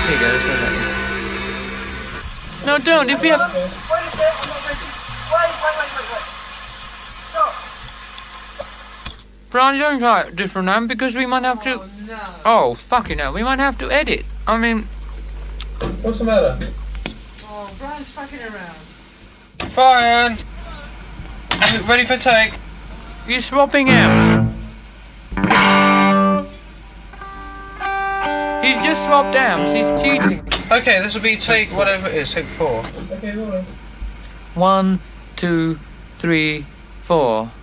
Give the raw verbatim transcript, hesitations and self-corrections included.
Here you go, so that you... No, don't, if you have... Wait a second, I'm not ready. Wait, wait, wait, wait, wait. Stop. Brian, don't try a different name because we might have to... Oh, no. Oh, fucking hell, we might have to edit. I mean... What's the matter? Oh, Brian's fucking around. Brian! Ready for take? You're swapping amps. He's just swapped amps, he's cheating. Okay, this will be take whatever it is, take four. Okay, rolling. One, two, three, four.